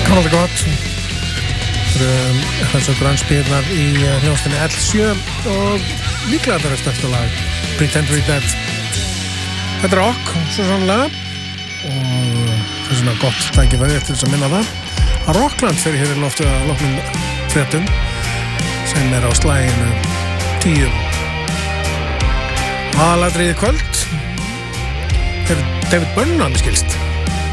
Náttúrulega gott. Þessu grannspýrnar í hljómsveitinni L7 og líklega þetta stærsta lag, Pretend to be Dead. Þetta er rock, svo sannlega, og það er svona gott tækifæri til þess að minna það. Að Rockland fyrir hér í loftið að loknum fréttum sem er á slaginu 10. Aðalatriði kvöld er David Byrne, hann skilst.